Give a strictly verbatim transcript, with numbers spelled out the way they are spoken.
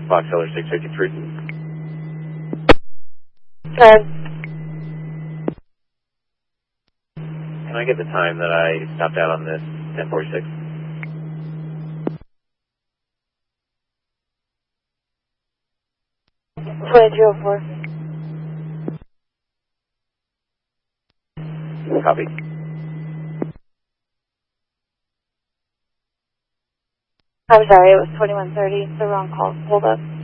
Fox Heller six fifty-three. Good. Can I get the time that I stopped out on this ten forty-six? twenty-two oh four. Copy. I'm sorry, it was twenty-one thirty. The wrong call pulled up.